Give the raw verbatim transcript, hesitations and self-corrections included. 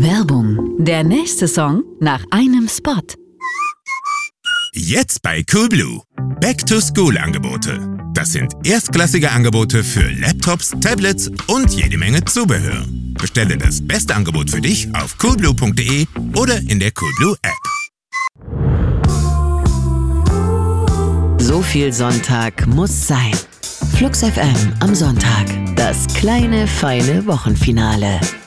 Werbung. Der nächste Song nach einem Spot. Jetzt bei Coolblue. Back-to-School-Angebote. Das sind erstklassige Angebote für Laptops, Tablets und jede Menge Zubehör. Bestelle das beste Angebot für dich auf coolblue punkt de oder in der Coolblue-App. So viel Sonntag muss sein. Flux F M am Sonntag. Das kleine, feine Wochenfinale.